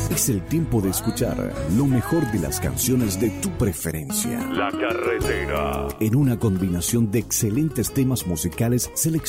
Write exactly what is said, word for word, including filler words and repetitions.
Es el tiempo de escuchar lo mejor de las canciones de tu preferencia. La Carretera. En una combinación de excelentes temas musicales seleccionados